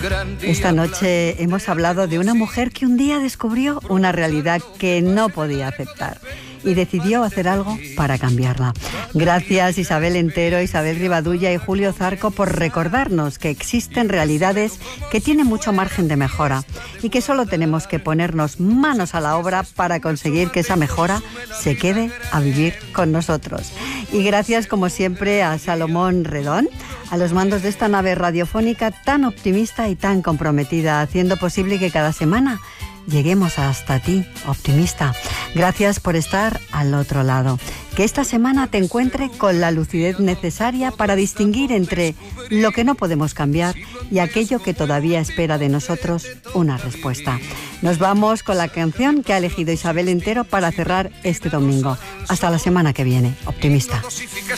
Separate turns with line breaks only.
Esta noche hemos hablado de una mujer que un día descubrió una realidad que no podía aceptar y decidió hacer algo para cambiarla. Gracias Isabel Entero, Isabel Rivadulla y Julio Zarco por recordarnos que existen realidades que tienen mucho margen de mejora y que solo tenemos que ponernos manos a la obra para conseguir que esa mejora se quede a vivir con nosotros. Y gracias como siempre a Salomón Redón, a los mandos de esta nave radiofónica tan optimista y tan comprometida, haciendo posible que cada semana lleguemos hasta ti, optimista. Gracias por estar al otro lado. Que esta semana te encuentre con la lucidez necesaria para distinguir entre lo que no podemos cambiar y aquello que todavía espera de nosotros una respuesta. Nos vamos con la canción que ha elegido Isabel Entero para cerrar este domingo. Hasta la semana que viene, optimista.